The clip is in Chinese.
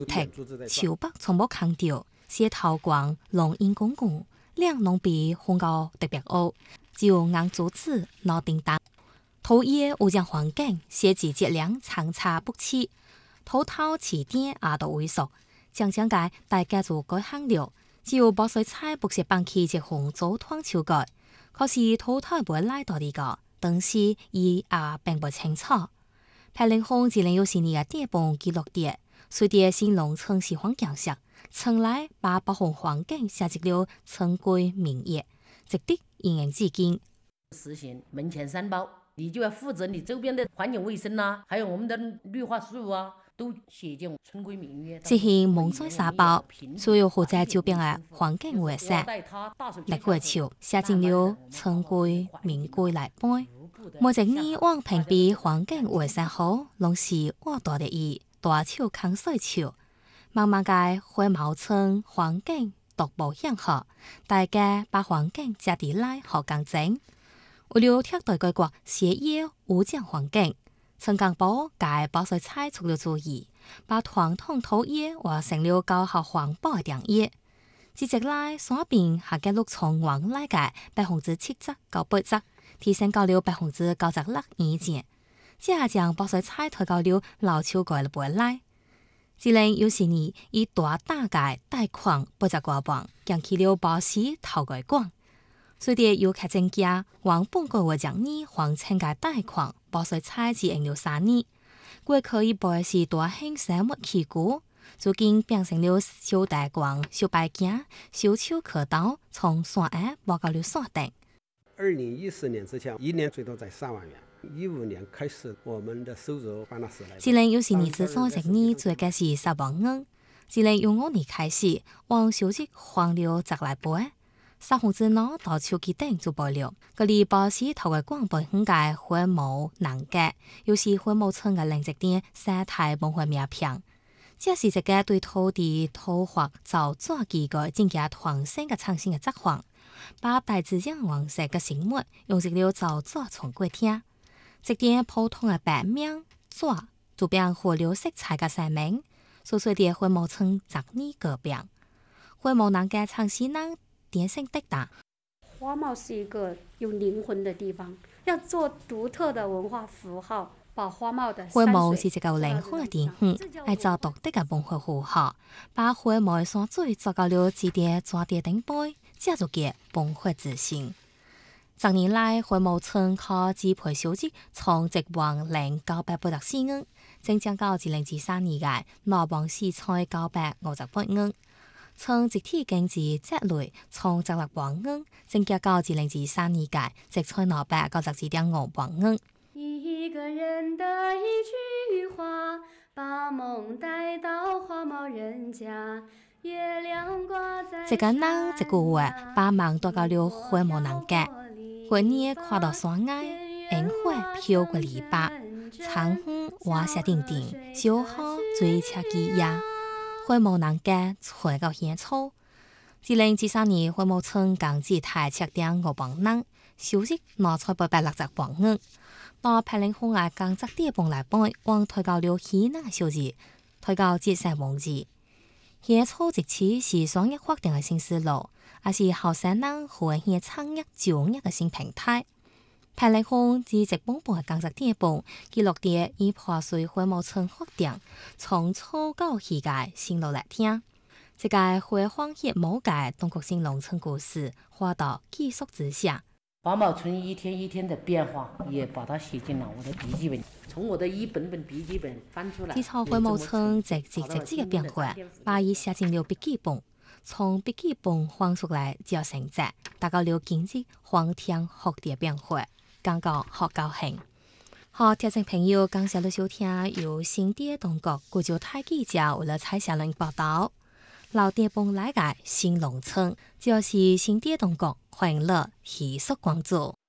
潮北從冇強調，是透光、龍應公共、兩農比烘高特別高，只有硬組織攞叮當。土業污染環境，設置質量參差不齊，土頭起點也都萎縮，將介大家做改行了，只有保水菜不是放棄結紅早湯潮改，可是土頭唔會拉到呢個，但是伊也並不清楚。派領空只能有時你嘅電報記錄啲，隨啲新農村是環境下，從來把保護環境寫入了村規民約，值得人人致敬。 實行門前三包，你就要負責你周邊的環境衛生啦，還有我們的綠化樹啊，都寫進村規民約。執行門前三包，所有負責周邊嘅環境衛生、綠化樹寫進了村規民規來辦。每一年往評比環境衛生好，攏是我大的意，大樹扛水樹，慢慢介花毛村環境都保養好，大家把環境接地來好乾淨。為了貼對規劃寫要污染環境，村幹部介保水菜出了注意，把傳統土業換成了高效環保嘅田業。自直來山邊下嘅綠松往來介70%到80%。提升到了96%以前，即係將保水菜推到了老樹蓋了背來。只能有時呢，以大介大框不只掛棒，將起了保水頭蓋廣。所以有客增加，往本個會將呢黃青介大框保水菜只用了3年，佢可以背是大興生物起股，如今變成了小大廣、小白鏡、小秋可刀，從山岸挖到了山頂。 2014年之前，一年最多在3萬元。15年開始，我們的收入翻了10來。 只能有時你只做一年，最計是10萬元。只能用5年開始，往小積換了10來倍。3分之內到手機頂就背了。嗰裡保水頭嘅廣本很介花毛難解，有時花毛村嘅零值點生態文化名片。這是一個對土地土化造作機個增加創新嘅創新嘅作法。把大自然黃色嘅生物用入了造作從過聽，這點普通嘅白面紙就變活了色彩嘅生命，所以啲花毛村雜呢個變，花毛能嘅創新能點性得大。 花毛是一個有靈魂嘅地方，要做獨特的文化符號。花毛是一個靈魂嘅地方，係做獨特嘅文化符號，把花毛嘅山水做到了紙碟、紙碟頂杯。家族嘅文化自信。10年來，花毛村靠支配小積從1萬0984元，增長到2013年嘅2萬4958元。村集體經濟積累從16萬元，增加到2013年嘅792.5萬元。 一個人的一句話，把夢帶到花毛人家。 這個人一句話，把夢帶到了花毛人家。過年看到山崖，煙花飄過籬笆，長風畫下點點，小河追車機呀。花毛人家吹到煙草。2013年，花毛村經濟台7.5萬人，收入拿出860萬元。到派領空外工作地方來辦，往推高了起那收入，推高節省網字。現初一次是商業發展嘅新思路，也是後生人和現創業就業嘅新平台。派領空自直本部嘅工作地方，記錄啲以破碎花毛村發展，從初到現屆新路來聽。這個花荒業某界東國新農村故事，話到繼續之下。 花毛村一天一天的變化，也把它寫進了我的筆記本。從我的一本本筆記本翻出來， 自從花毛村直嘅變化，把伊寫進了筆記本。從筆記本翻出來就要成績，達到了經濟環境學的變化，感覺好高興。好，聽眾朋友，感謝你收聽由新店東國古州台記者為了蔡小玲報道。老店幫來嘅新農村，就是新店東國歡迎樂藝術廣州。